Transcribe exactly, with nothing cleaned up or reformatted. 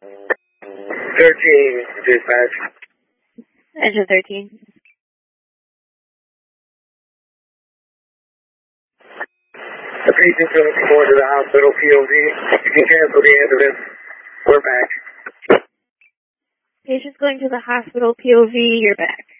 thirteen, dispatch. Engine thirteen. The patient's going to report to the hospital P O V. You can cancel the ambulance. We're back. Patient's going to the hospital P O V. You're back.